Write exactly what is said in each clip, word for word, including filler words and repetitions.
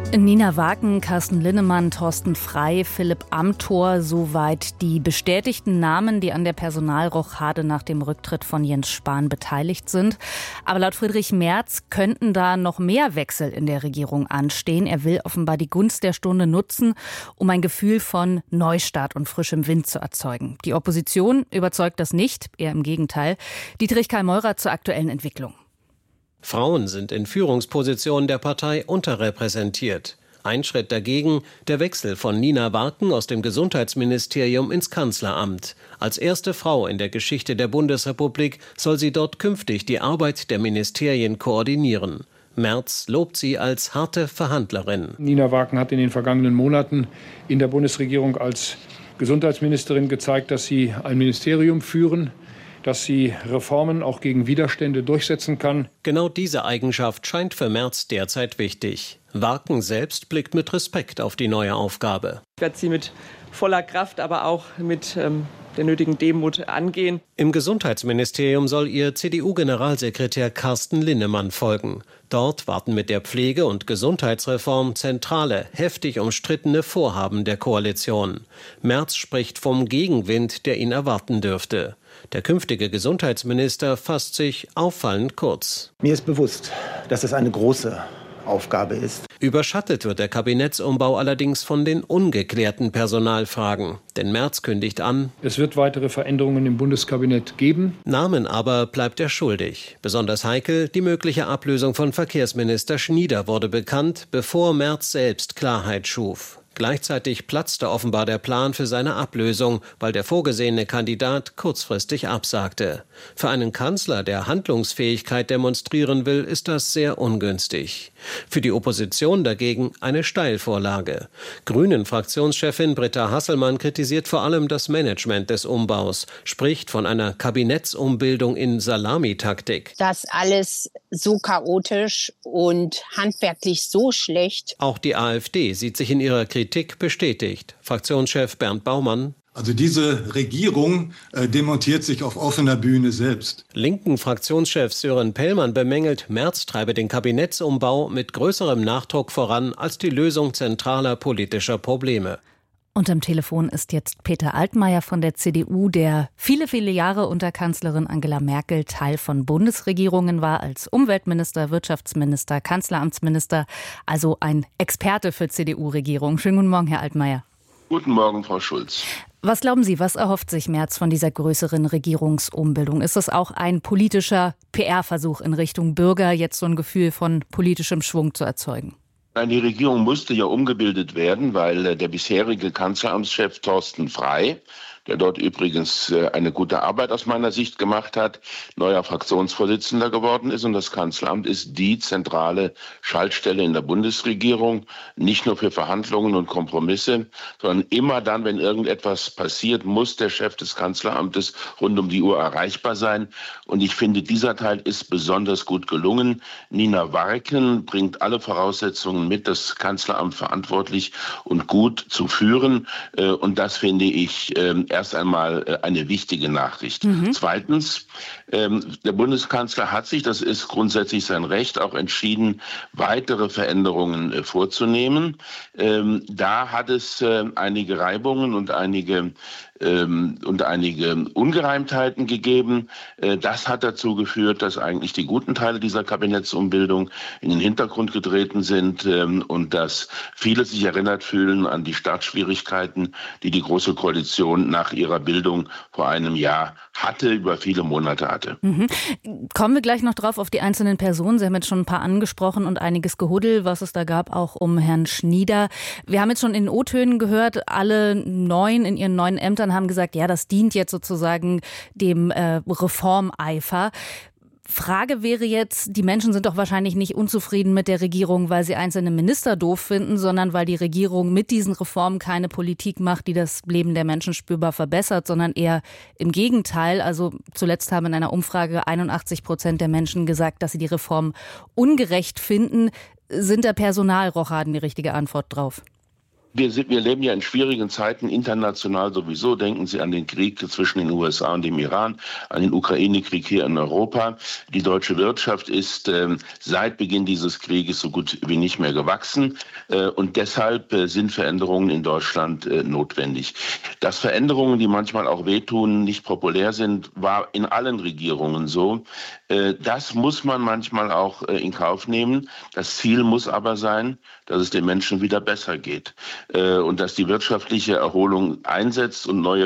Nina Waken, Carsten Linnemann, Thorsten Frey, Philipp Amthor, soweit die bestätigten Namen, die an der Personalrochade nach dem Rücktritt von Jens Spahn beteiligt sind. Aber laut Friedrich Merz könnten da noch mehr Wechsel in der Regierung anstehen. Er will offenbar die Gunst der Stunde nutzen, um ein Gefühl von Neustart und frischem Wind zu erzeugen. Die Opposition überzeugt das nicht, eher im Gegenteil. Dietrich Kallmeurer zur aktuellen Entwicklung. Frauen sind in Führungspositionen der Partei unterrepräsentiert. Ein Schritt dagegen, der Wechsel von Nina Waken aus dem Gesundheitsministerium ins Kanzleramt. Als erste Frau in der Geschichte der Bundesrepublik soll sie dort künftig die Arbeit der Ministerien koordinieren. Merz lobt sie als harte Verhandlerin. Nina Waken hat in den vergangenen Monaten in der Bundesregierung als Gesundheitsministerin gezeigt, dass sie ein Ministerium führen, dass sie Reformen auch gegen Widerstände durchsetzen kann. Genau diese Eigenschaft scheint für Merz derzeit wichtig. Waken selbst blickt mit Respekt auf die neue Aufgabe. Ich werde sie mit voller Kraft, aber auch mit ähm, der nötigen Demut angehen. Im Gesundheitsministerium soll ihr C D U-Generalsekretär Carsten Linnemann folgen. Dort warten mit der Pflege- und Gesundheitsreform zentrale, heftig umstrittene Vorhaben der Koalition. Merz spricht vom Gegenwind, der ihn erwarten dürfte. Der künftige Gesundheitsminister fasst sich auffallend kurz. Mir ist bewusst, dass es eine große Aufgabe ist. Überschattet wird der Kabinettsumbau allerdings von den ungeklärten Personalfragen. Denn Merz kündigt an, es wird weitere Veränderungen im Bundeskabinett geben. Namen aber bleibt er schuldig. Besonders heikel, die mögliche Ablösung von Verkehrsminister Schnieder wurde bekannt, bevor Merz selbst Klarheit schuf. Gleichzeitig platzte offenbar der Plan für seine Ablösung, weil der vorgesehene Kandidat kurzfristig absagte. Für einen Kanzler, der Handlungsfähigkeit demonstrieren will, ist das sehr ungünstig. Für die Opposition dagegen eine Steilvorlage. Grünen-Fraktionschefin Britta Hasselmann kritisiert vor allem das Management des Umbaus, spricht von einer Kabinettsumbildung in Salamitaktik. Das alles so chaotisch und handwerklich so schlecht. Auch die AfD sieht sich in ihrer Kritik bestätigt. Fraktionschef Bernd Baumann: Also diese Regierung äh, demontiert sich auf offener Bühne selbst. Linken Fraktionschef Sören Pellmann bemängelt, Merz treibe den Kabinettsumbau mit größerem Nachdruck voran als die Lösung zentraler politischer Probleme. Und am Telefon ist jetzt Peter Altmaier von der C D U, der viele, viele Jahre unter Kanzlerin Angela Merkel Teil von Bundesregierungen war, als Umweltminister, Wirtschaftsminister, Kanzleramtsminister, also ein Experte für C D U-Regierung. Schönen guten Morgen, Herr Altmaier. Guten Morgen, Frau Schulz. Was glauben Sie, was erhofft sich Merz von dieser größeren Regierungsumbildung? Ist das auch ein politischer P R-Versuch in Richtung Bürger, jetzt so ein Gefühl von politischem Schwung zu erzeugen? Nein, die Regierung musste ja umgebildet werden, weil der bisherige Kanzleramtschef Thorsten Frey, der dort übrigens eine gute Arbeit aus meiner Sicht gemacht hat, neuer Fraktionsvorsitzender geworden ist. Und das Kanzleramt ist die zentrale Schaltstelle in der Bundesregierung, nicht nur für Verhandlungen und Kompromisse, sondern immer dann, wenn irgendetwas passiert, muss der Chef des Kanzleramtes rund um die Uhr erreichbar sein. Und ich finde, dieser Teil ist besonders gut gelungen. Nina Waken bringt alle Voraussetzungen mit, das Kanzleramt verantwortlich und gut zu führen. Und das finde ich erst einmal eine wichtige Nachricht. Mhm. Zweitens, ähm, der Bundeskanzler hat sich, das ist grundsätzlich sein Recht, auch entschieden, weitere Veränderungen äh, vorzunehmen. Ähm, da hat es äh, einige Reibungen und einige ähm, und einige Ungereimtheiten gegeben. Äh, das hat dazu geführt, dass eigentlich die guten Teile dieser Kabinettsumbildung in den Hintergrund getreten sind ähm, und dass viele sich erinnert fühlen an die Startschwierigkeiten, die die Große Koalition nach ihrer Bildung vor einem Jahr hatte, über viele Monate hatte. Mhm. Kommen wir gleich noch drauf auf die einzelnen Personen. Sie haben jetzt schon ein paar angesprochen und einiges Gehuddel, was es da gab, auch um Herrn Schnieder. Wir haben jetzt schon in den O-Tönen gehört, alle neun in ihren neuen Ämtern haben gesagt, ja, das dient jetzt sozusagen dem äh, Reformeifer. Frage wäre jetzt, die Menschen sind doch wahrscheinlich nicht unzufrieden mit der Regierung, weil sie einzelne Minister doof finden, sondern weil die Regierung mit diesen Reformen keine Politik macht, die das Leben der Menschen spürbar verbessert, sondern eher im Gegenteil. Also zuletzt haben in einer Umfrage einundachtzig Prozent der Menschen gesagt, dass sie die Reform ungerecht finden. Sind da Personalrochaden die richtige Antwort drauf? Wir, sind, wir leben ja in schwierigen Zeiten, international sowieso. Denken Sie an den Krieg zwischen den U S A und dem Iran, an den Ukraine-Krieg hier in Europa. Die deutsche Wirtschaft ist äh, seit Beginn dieses Krieges so gut wie nicht mehr gewachsen. Äh, und deshalb äh, sind Veränderungen in Deutschland äh, notwendig. Dass Veränderungen, die manchmal auch wehtun, nicht populär sind, war in allen Regierungen so. Äh, das muss man manchmal auch äh, in Kauf nehmen. Das Ziel muss aber sein, dass es den Menschen wieder besser geht. Und dass die wirtschaftliche Erholung einsetzt und neue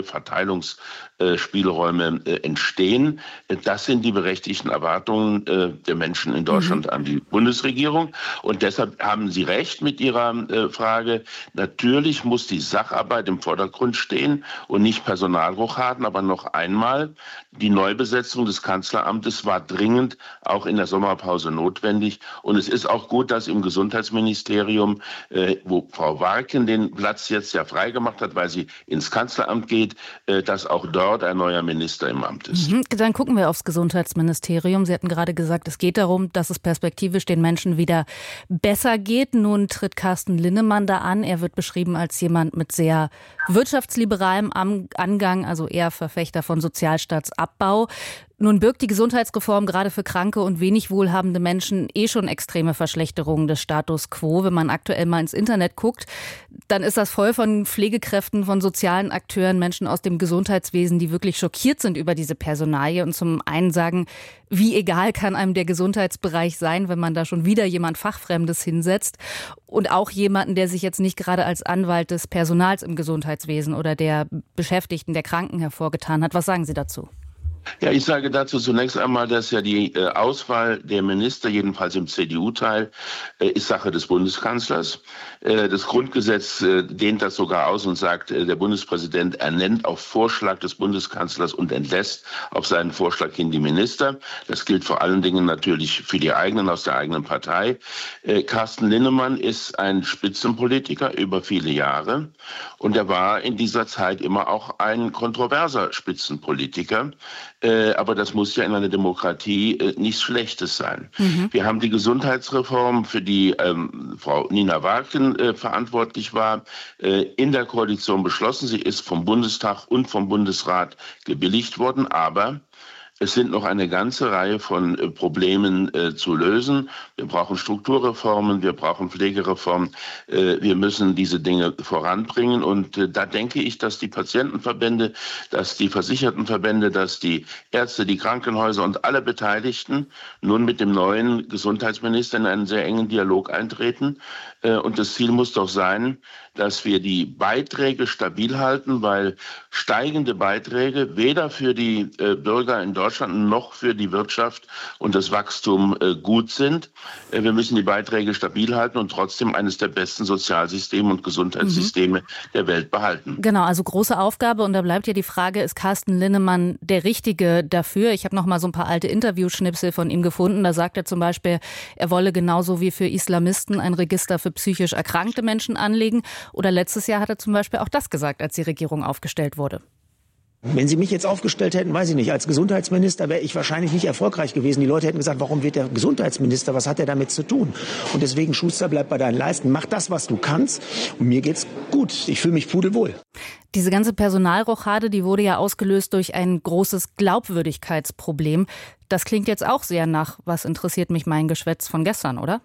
Verteilungsspielräume entstehen. Das sind die berechtigten Erwartungen der Menschen in Deutschland mhm. an die Bundesregierung. Und deshalb haben Sie recht mit Ihrer Frage. Natürlich muss die Sacharbeit im Vordergrund stehen und nicht Personalrochaden. Aber noch einmal, die Neubesetzung des Kanzleramtes war dringend auch in der Sommerpause notwendig. Und es ist auch gut, dass im Gesundheitsministerium, wo Frau Warken den Platz jetzt ja freigemacht hat, weil sie ins Kanzleramt geht, dass auch dort ein neuer Minister im Amt ist. Mhm. Dann gucken wir aufs Gesundheitsministerium. Sie hatten gerade gesagt, es geht darum, dass es perspektivisch den Menschen wieder besser geht. Nun tritt Carsten Linnemann da an. Er wird beschrieben als jemand mit sehr wirtschaftsliberalem Angang, also eher Verfechter von Sozialstaatsabbau. Nun birgt die Gesundheitsreform gerade für kranke und wenig wohlhabende Menschen eh schon extreme Verschlechterungen des Status quo. Wenn man aktuell mal ins Internet guckt, dann ist das voll von Pflegekräften, von sozialen Akteuren, Menschen aus dem Gesundheitswesen, die wirklich schockiert sind über diese Personalie und zum einen sagen, wie egal kann einem der Gesundheitsbereich sein, wenn man da schon wieder jemand Fachfremdes hinsetzt und auch jemanden, der sich jetzt nicht gerade als Anwalt des Personals im Gesundheitswesen oder der Beschäftigten, der Kranken hervorgetan hat. Was sagen Sie dazu? Ja, ich sage dazu zunächst einmal, dass ja die äh, Auswahl der Minister, jedenfalls im C D U-Teil, äh, ist Sache des Bundeskanzlers. Äh, das Grundgesetz äh, dehnt das sogar aus und sagt, äh, der Bundespräsident ernennt auf Vorschlag des Bundeskanzlers und entlässt auf seinen Vorschlag hin die Minister. Das gilt vor allen Dingen natürlich für die eigenen aus der eigenen Partei. Äh, Carsten Linnemann ist ein Spitzenpolitiker über viele Jahre und er war in dieser Zeit immer auch ein kontroverser Spitzenpolitiker. Äh, aber das muss ja in einer Demokratie äh, nichts Schlechtes sein. Mhm. Wir haben die Gesundheitsreform, für die ähm, Frau Nina Warken äh, verantwortlich war, äh, in der Koalition beschlossen. Sie ist vom Bundestag und vom Bundesrat gebilligt worden, aber es sind noch eine ganze Reihe von äh, Problemen äh, zu lösen. Wir brauchen Strukturreformen, wir brauchen Pflegereformen. Äh, wir müssen diese Dinge voranbringen. Und äh, da denke ich, dass die Patientenverbände, dass die Versichertenverbände, dass die Ärzte, die Krankenhäuser und alle Beteiligten nun mit dem neuen Gesundheitsminister in einen sehr engen Dialog eintreten. Äh, und das Ziel muss doch sein, dass wir die Beiträge stabil halten, weil steigende Beiträge weder für die äh, Bürger in Deutschland noch für die Wirtschaft und das Wachstum äh, gut sind. Äh, wir müssen die Beiträge stabil halten und trotzdem eines der besten Sozialsysteme und Gesundheitssysteme mhm. der Welt behalten. Genau, also große Aufgabe und da bleibt ja die Frage, ist Carsten Linnemann der Richtige dafür? Ich habe noch mal so ein paar alte Interviewschnipsel von ihm gefunden. Da sagt er zum Beispiel, er wolle genauso wie für Islamisten ein Register für psychisch erkrankte Menschen anlegen. Oder letztes Jahr hat er zum Beispiel auch das gesagt, als die Regierung aufgestellt wurde. Wenn Sie mich jetzt aufgestellt hätten, weiß ich nicht, als Gesundheitsminister wäre ich wahrscheinlich nicht erfolgreich gewesen. Die Leute hätten gesagt, warum wird der Gesundheitsminister, was hat er damit zu tun? Und deswegen, Schuster, bleib bei deinen Leisten, mach das, was du kannst. Und mir geht's gut, ich fühle mich pudelwohl. Diese ganze Personalrochade, die wurde ja ausgelöst durch ein großes Glaubwürdigkeitsproblem. Das klingt jetzt auch sehr nach, was interessiert mich mein Geschwätz von gestern, oder?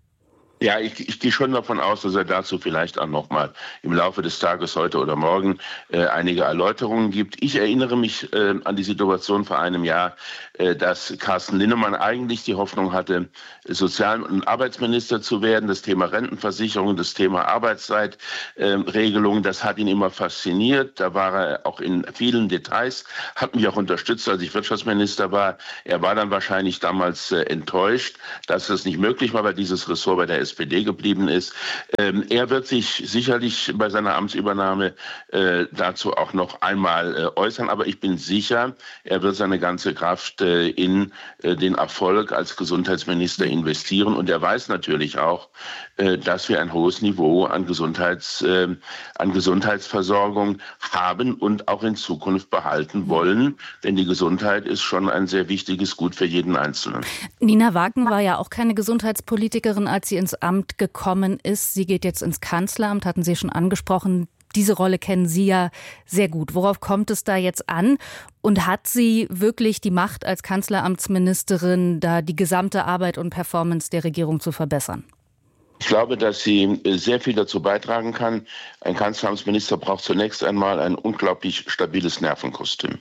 Ja, ich, ich gehe schon davon aus, dass er dazu vielleicht auch noch mal im Laufe des Tages heute oder morgen äh, einige Erläuterungen gibt. Ich erinnere mich äh, an die Situation vor einem Jahr, äh, dass Carsten Linnemann eigentlich die Hoffnung hatte, Sozial- und Arbeitsminister zu werden. Das Thema Rentenversicherung, das Thema Arbeitszeitregelung, äh, das hat ihn immer fasziniert. Da war er auch in vielen Details, hat mich auch unterstützt, als ich Wirtschaftsminister war. Er war dann wahrscheinlich damals äh, enttäuscht, dass das nicht möglich war, weil dieses Ressort bei der S P D geblieben ist. Ähm, er wird sich sicherlich bei seiner Amtsübernahme äh, dazu auch noch einmal äh, äußern, aber ich bin sicher, er wird seine ganze Kraft äh, in äh, den Erfolg als Gesundheitsminister investieren und er weiß natürlich auch, äh, dass wir ein hohes Niveau an, Gesundheits, äh, an Gesundheitsversorgung haben und auch in Zukunft behalten wollen, denn die Gesundheit ist schon ein sehr wichtiges Gut für jeden Einzelnen. Nina Warken war ja auch keine Gesundheitspolitikerin, als sie ins Amt gekommen ist. Sie geht jetzt ins Kanzleramt, hatten Sie schon angesprochen. Diese Rolle kennen Sie ja sehr gut. Worauf kommt es da jetzt an? Und hat sie wirklich die Macht als Kanzleramtsministerin, da die gesamte Arbeit und Performance der Regierung zu verbessern? Ich glaube, dass sie sehr viel dazu beitragen kann. Ein Kanzleramtsminister braucht zunächst einmal ein unglaublich stabiles Nervenkostüm.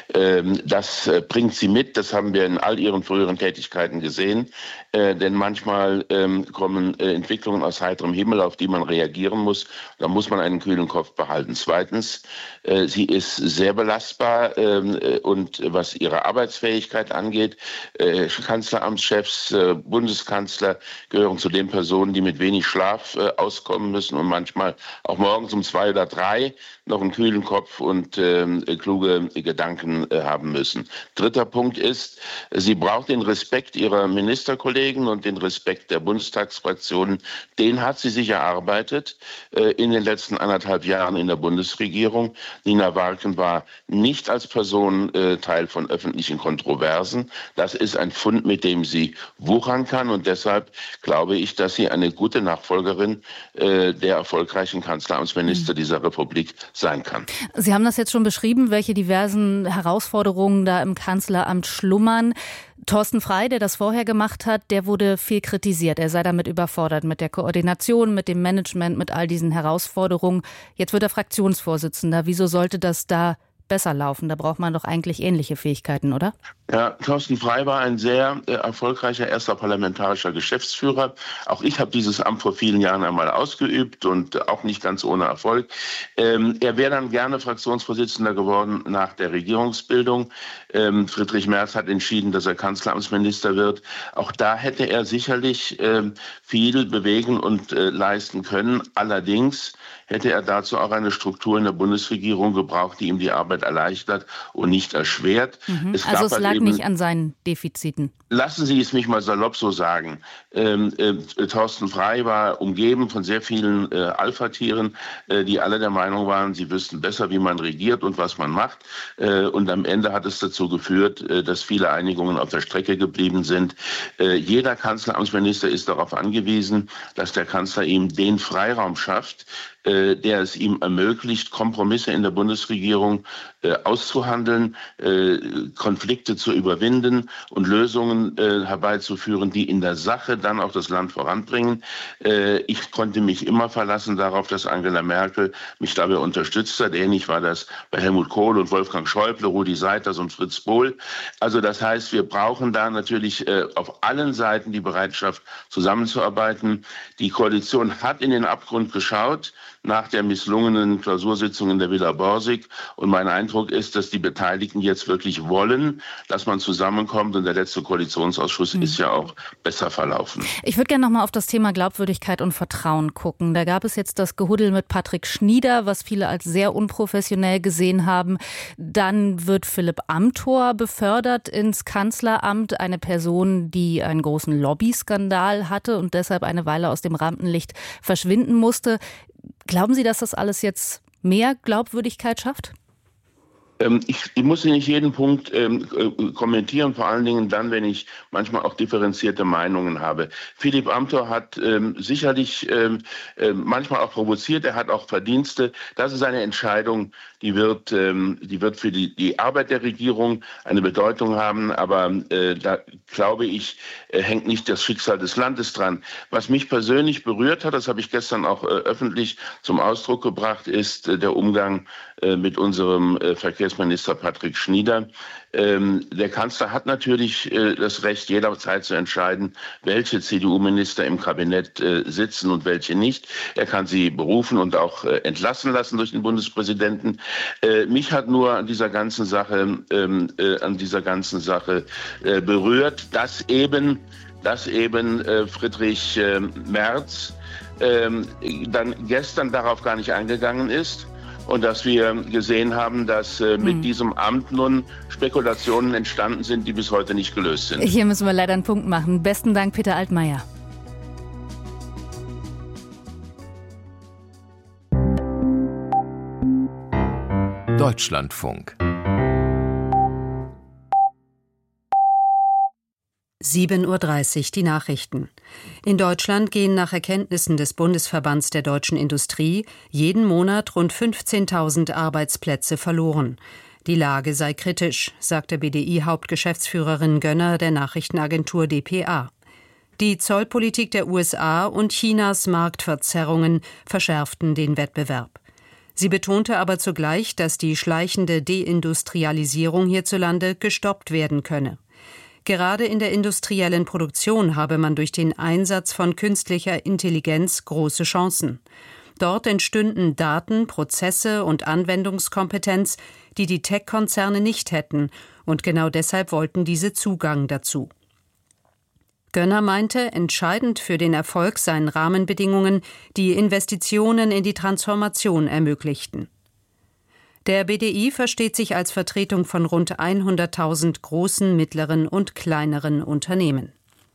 Das bringt sie mit, das haben wir in all ihren früheren Tätigkeiten gesehen. Denn manchmal kommen Entwicklungen aus heiterem Himmel, auf die man reagieren muss. Da muss man einen kühlen Kopf behalten. Zweitens, sie ist sehr belastbar und was ihre Arbeitsfähigkeit angeht, Kanzleramtschefs, Bundeskanzler gehören zu den Personen, die mit wenig Schlaf äh, auskommen müssen und manchmal auch morgens um zwei oder drei noch einen kühlen Kopf und äh, kluge Gedanken äh, haben müssen. Dritter Punkt ist, sie braucht den Respekt ihrer Ministerkollegen und den Respekt der Bundestagsfraktionen. Den hat sie sich erarbeitet äh, in den letzten anderthalb Jahren in der Bundesregierung. Nina Warken war nicht als Person äh, Teil von öffentlichen Kontroversen. Das ist ein Fund, mit dem sie wuchern kann und deshalb glaube ich, dass sie eine gute Nachfolgerin äh, der erfolgreichen Kanzleramtsminister mhm. dieser Republik sein kann. Sie haben das jetzt schon beschrieben, welche diversen Herausforderungen da im Kanzleramt schlummern. Thorsten Frey, der das vorher gemacht hat, der wurde viel kritisiert. Er sei damit überfordert mit der Koordination, mit dem Management, mit all diesen Herausforderungen. Jetzt wird er Fraktionsvorsitzender. Wieso sollte das da besser laufen? Da braucht man doch eigentlich ähnliche Fähigkeiten, oder? Ja, Thorsten Frey war ein sehr äh, erfolgreicher erster parlamentarischer Geschäftsführer. Auch ich habe dieses Amt vor vielen Jahren einmal ausgeübt und äh, auch nicht ganz ohne Erfolg. Ähm, er wäre dann gerne Fraktionsvorsitzender geworden nach der Regierungsbildung. Ähm, Friedrich Merz hat entschieden, dass er Kanzleramtsminister wird. Auch da hätte er sicherlich äh, viel bewegen und äh, leisten können. Allerdings hätte er dazu auch eine Struktur in der Bundesregierung gebraucht, die ihm die Arbeit erleichtert und nicht erschwert. Mhm. Es also es lag eben nicht an seinen Defiziten. Lassen Sie es mich mal salopp so sagen. Ähm, äh, Thorsten Frey war umgeben von sehr vielen äh, Alpha-Tieren, äh, die alle der Meinung waren, sie wüssten besser, wie man regiert und was man macht. Äh, und am Ende hat es dazu geführt, äh, dass viele Einigungen auf der Strecke geblieben sind. Äh, jeder Kanzleramtsminister ist darauf angewiesen, dass der Kanzler ihm den Freiraum schafft, äh, der es ihm ermöglicht, Kompromisse in der Bundesregierung äh, auszuhandeln, äh, Konflikte zu überwinden und Lösungen äh, herbeizuführen, die in der Sache dann auch das Land voranbringen. Äh, ich konnte mich immer verlassen darauf, dass Angela Merkel mich dabei unterstützt hat. Ähnlich war das bei Helmut Kohl und Wolfgang Schäuble, Rudi Seiters und Fritz Bohl. Also das heißt, wir brauchen da natürlich äh, auf allen Seiten die Bereitschaft, zusammenzuarbeiten. Die Koalition hat in den Abgrund geschaut nach der misslungenen Klausursitzung in der Villa Borsig. Und mein Eindruck ist, dass die Beteiligten jetzt wirklich wollen, dass man zusammenkommt. Und der letzte Koalitionsausschuss mhm. ist ja auch besser verlaufen. Ich würde gerne noch mal auf das Thema Glaubwürdigkeit und Vertrauen gucken. Da gab es jetzt das Gehuddel mit Patrick Schnieder, was viele als sehr unprofessionell gesehen haben. Dann wird Philipp Amthor befördert ins Kanzleramt. Eine Person, die einen großen Lobbyskandal hatte und deshalb eine Weile aus dem Rampenlicht verschwinden musste. Glauben Sie, dass das alles jetzt mehr Glaubwürdigkeit schafft? Ich, ich muss nicht jeden Punkt ähm, kommentieren, vor allen Dingen dann, wenn ich manchmal auch differenzierte Meinungen habe. Philipp Amthor hat ähm, sicherlich ähm, äh, manchmal auch provoziert, er hat auch Verdienste. Das ist eine Entscheidung, die wird, ähm, die wird für die, die Arbeit der Regierung eine Bedeutung haben, aber äh, da glaube ich, äh, hängt nicht das Schicksal des Landes dran. Was mich persönlich berührt hat, das habe ich gestern auch äh, öffentlich zum Ausdruck gebracht, ist äh, der Umgang äh, mit unserem äh, Verkehrs Minister Patrick Schnieder. Ähm, der Kanzler hat natürlich äh, das Recht, jederzeit zu entscheiden, welche C D U-Minister im Kabinett äh, sitzen und welche nicht. Er kann sie berufen und auch äh, entlassen lassen durch den Bundespräsidenten. Äh, mich hat nur an dieser ganzen Sache, ähm, äh, an dieser ganzen Sache äh, berührt, dass eben, dass eben äh, Friedrich äh, Merz äh, dann gestern darauf gar nicht eingegangen ist. Und dass wir gesehen haben, dass äh, mit hm. diesem Amt nun Spekulationen entstanden sind, die bis heute nicht gelöst sind. Hier müssen wir leider einen Punkt machen. Besten Dank, Peter Altmaier. Deutschlandfunk. sieben Uhr dreißig, die Nachrichten. In Deutschland gehen nach Erkenntnissen des Bundesverbands der deutschen Industrie jeden Monat rund fünfzehntausend Arbeitsplätze verloren. Die Lage sei kritisch, sagte B D I-Hauptgeschäftsführerin Gönner der Nachrichtenagentur D P A. Die Zollpolitik der U S A und Chinas Marktverzerrungen verschärften den Wettbewerb. Sie betonte aber zugleich, dass die schleichende Deindustrialisierung hierzulande gestoppt werden könne. Gerade in der industriellen Produktion habe man durch den Einsatz von künstlicher Intelligenz große Chancen. Dort entstünden Daten, Prozesse und Anwendungskompetenz, die die Tech-Konzerne nicht hätten, und genau deshalb wollten diese Zugang dazu. Gönner meinte, entscheidend für den Erfolg seien Rahmenbedingungen, die Investitionen in die Transformation ermöglichten. Der B D I versteht sich als Vertretung von rund hunderttausend großen, mittleren und kleineren Unternehmen.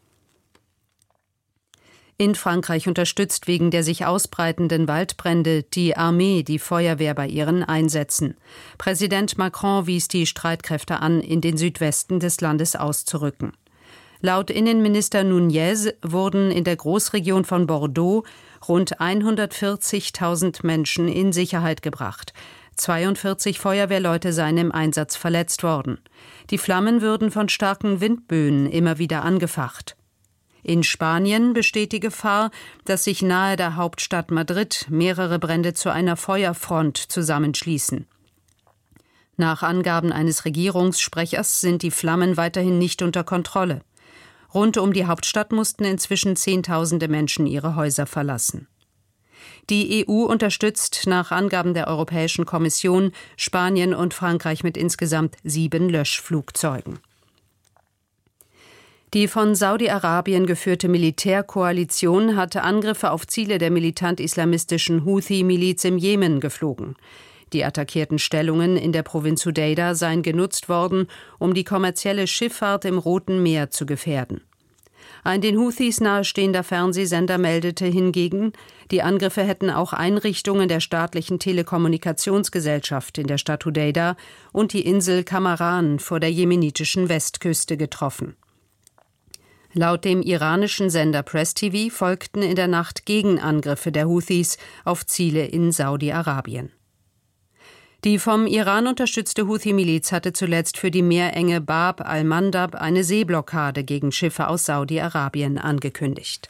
In Frankreich unterstützt wegen der sich ausbreitenden Waldbrände die Armee die Feuerwehr bei ihren Einsätzen. Präsident Macron wies die Streitkräfte an, in den Südwesten des Landes auszurücken. Laut Innenminister Nunez wurden in der Großregion von Bordeaux rund hundertvierzigtausend Menschen in Sicherheit gebracht. zweiundvierzig Feuerwehrleute seien im Einsatz verletzt worden. Die Flammen würden von starken Windböen immer wieder angefacht. In Spanien besteht die Gefahr, dass sich nahe der Hauptstadt Madrid mehrere Brände zu einer Feuerfront zusammenschließen. Nach Angaben eines Regierungssprechers sind die Flammen weiterhin nicht unter Kontrolle. Rund um die Hauptstadt mussten inzwischen Zehntausende Menschen ihre Häuser verlassen. Die E U unterstützt nach Angaben der Europäischen Kommission Spanien und Frankreich mit insgesamt sieben Löschflugzeugen. Die von Saudi-Arabien geführte Militärkoalition hatte Angriffe auf Ziele der militant-islamistischen Houthi-Miliz im Jemen geflogen. Die attackierten Stellungen in der Provinz Hudeida seien genutzt worden, um die kommerzielle Schifffahrt im Roten Meer zu gefährden. Ein den Houthis nahestehender Fernsehsender meldete hingegen, die Angriffe hätten auch Einrichtungen der staatlichen Telekommunikationsgesellschaft in der Stadt Hudeida und die Insel Kamaran vor der jemenitischen Westküste getroffen. Laut dem iranischen Sender Press T V folgten in der Nacht Gegenangriffe der Houthis auf Ziele in Saudi-Arabien. Die vom Iran unterstützte Houthi-Miliz hatte zuletzt für die Meerenge Bab al-Mandab eine Seeblockade gegen Schiffe aus Saudi-Arabien angekündigt.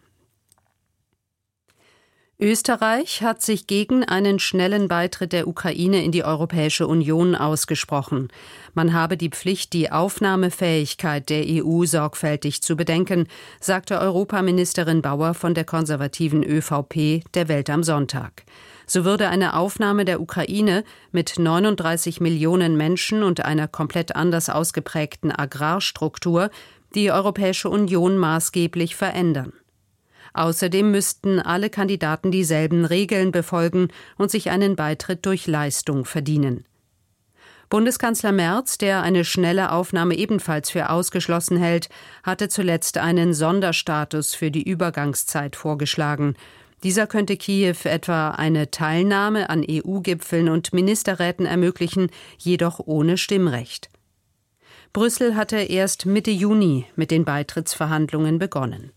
Österreich hat sich gegen einen schnellen Beitritt der Ukraine in die Europäische Union ausgesprochen. Man habe die Pflicht, die Aufnahmefähigkeit der E U sorgfältig zu bedenken, sagte Europaministerin Bauer von der konservativen ÖVP der Welt am Sonntag. So würde eine Aufnahme der Ukraine mit neununddreißig Millionen Menschen und einer komplett anders ausgeprägten Agrarstruktur die Europäische Union maßgeblich verändern. Außerdem müssten alle Kandidaten dieselben Regeln befolgen und sich einen Beitritt durch Leistung verdienen. Bundeskanzler Merz, der eine schnelle Aufnahme ebenfalls für ausgeschlossen hält, hatte zuletzt einen Sonderstatus für die Übergangszeit vorgeschlagen. Dieser könnte Kiew etwa eine Teilnahme an E U-Gipfeln und Ministerräten ermöglichen, jedoch ohne Stimmrecht. Brüssel hatte erst Mitte Juni mit den Beitrittsverhandlungen begonnen.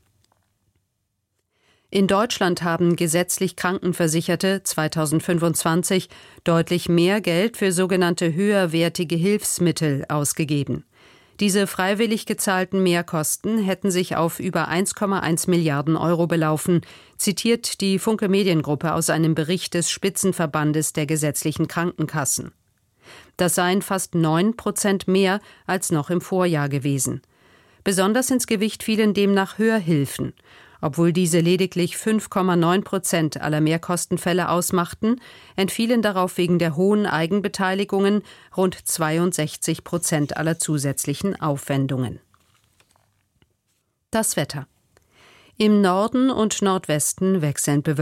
In Deutschland haben gesetzlich Krankenversicherte zweitausendfünfundzwanzig deutlich mehr Geld für sogenannte höherwertige Hilfsmittel ausgegeben. Diese freiwillig gezahlten Mehrkosten hätten sich auf über eins Komma eins Milliarden Euro belaufen, zitiert die Funke Mediengruppe aus einem Bericht des Spitzenverbandes der gesetzlichen Krankenkassen. Das seien fast neun Prozent mehr als noch im Vorjahr gewesen. Besonders ins Gewicht fielen demnach Hörhilfen. Obwohl diese lediglich fünf Komma neun Prozent aller Mehrkostenfälle ausmachten, entfielen darauf wegen der hohen Eigenbeteiligungen rund zweiundsechzig Prozent aller zusätzlichen Aufwendungen. Das Wetter. Im Norden und Nordwesten wechselnd bewölkt.